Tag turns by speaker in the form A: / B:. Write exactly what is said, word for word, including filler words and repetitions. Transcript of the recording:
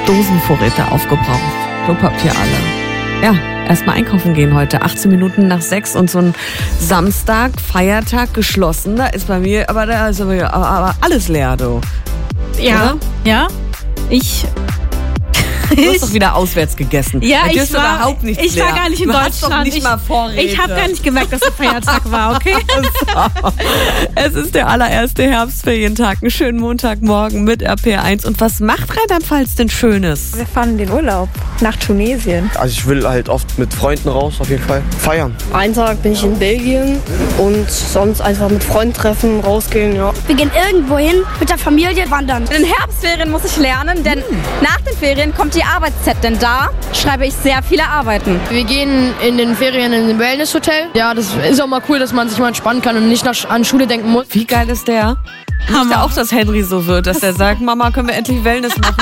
A: Dosenvorräte aufgebraucht. Klopapier alle. Ja, erstmal einkaufen gehen heute. achtzehn Minuten nach sechs und so ein Samstag, Feiertag geschlossen. Da ist bei mir, aber da ist aber, aber alles leer, du.
B: Ja, oder? Ja. Ich...
A: Du hast doch wieder auswärts gegessen.
B: Ja,
A: da
B: ich war,
A: überhaupt nichts
B: ich war gar nicht in
A: du
B: Deutschland.
A: Hast doch nicht
B: ich
A: mal Vorräte.
B: ich habe gar nicht gemerkt, dass der Feiertag war, okay?
A: Es ist der allererste Herbstferientag. Einen schönen Montagmorgen mit R P eins. Und was macht Rheinland-Pfalz denn Schönes?
C: Wir fahren in den Urlaub nach Tunesien.
D: Also ich will halt oft mit Freunden raus, auf jeden Fall. Feiern.
E: Einen Tag bin ich in Belgien und sonst einfach mit Freunden treffen, rausgehen, ja.
F: Wir gehen irgendwo hin mit der Familie wandern.
G: In den Herbstferien muss ich lernen, denn hm. nach den Ferien kommt die Arbeitszeit, denn da schreibe ich sehr viele Arbeiten.
E: Wir gehen in den Ferien in ein Wellnesshotel. Ja, das ist auch mal cool, dass man sich mal entspannen kann und nicht nach, an Schule denken muss.
A: Wie geil ist der? Ich möchte auch, dass Henry so wird, dass er sagt, Mama, können wir endlich Wellness machen?